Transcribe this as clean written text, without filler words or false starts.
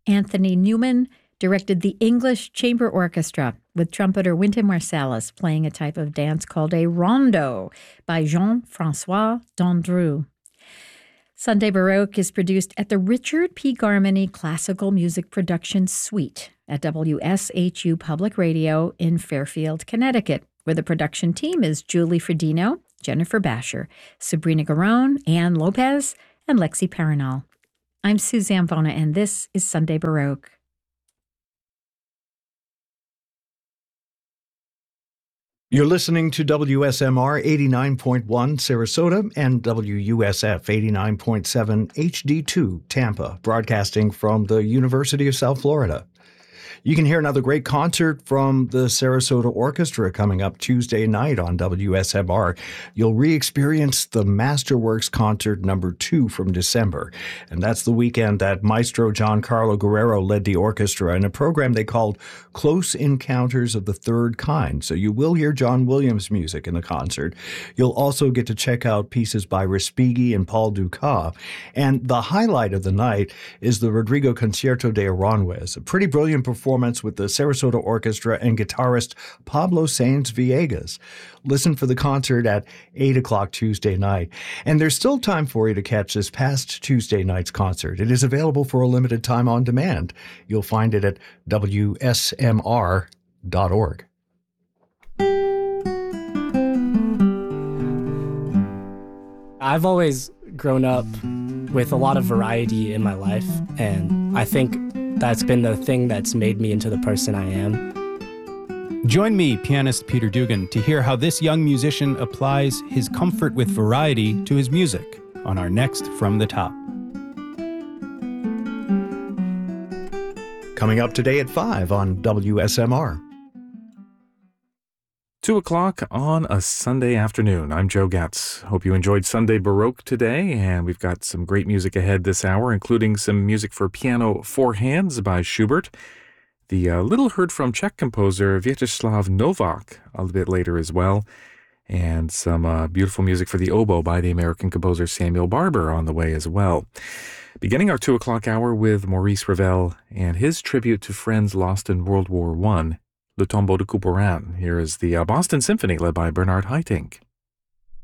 Anthony Newman directed the English Chamber Orchestra with trumpeter Wynton Marsalis playing a type of dance called a rondo by Jean-François Dandru. Sunday Baroque is produced at the Richard P. Garmany Classical Music Production Suite at WSHU Public Radio in Fairfield, Connecticut, where the production team is Julie Fredino, Jennifer Basher, Sabrina Garone, Ann Lopez, and Lexi Paranal. I'm Suzanne Vona, and this is Sunday Baroque. You're listening to WSMR 89.1 Sarasota and WUSF 89.7 HD2 Tampa, broadcasting from the University of South Florida. You can hear another great concert from the Sarasota Orchestra coming up Tuesday night on WSMR. You'll re-experience the Masterworks Concert number 2 from December. And that's the weekend that Maestro Giancarlo Guerrero led the orchestra in a program they called Close Encounters of the Third Kind. So you will hear John Williams music in the concert. You'll also get to check out pieces by Respighi and Paul Dukas. And the highlight of the night is the Rodrigo Concierto de Aranjuez, a pretty brilliant performance with the Sarasota Orchestra and guitarist Pablo Sainz Villegas. Listen for the concert at 8 o'clock Tuesday night. And there's still time for you to catch this past Tuesday night's concert. It is available for a limited time on demand. You'll find it at WSMR.org. I've always grown up with a lot of variety in my life, and I think that's been the thing that's made me into the person I am. Join me, pianist Peter Dugan, to hear how this young musician applies his comfort with variety to his music on our next From the Top. Coming up today at 5 on WSMR. 2 o'clock on a Sunday afternoon. I'm Joe Gatz. Hope you enjoyed Sunday Baroque today, and we've got some great music ahead this hour, including some music for piano four hands by Schubert, the little heard from Czech composer Vyacheslav Novak a little bit later as well, and some beautiful music for the oboe by the American composer Samuel Barber on the way as well. Beginning our 2 o'clock hour with Maurice Ravel and his tribute to friends lost in World War I, Le Tombeau de Couperin. Here is the Boston Symphony led by Bernard Haitink.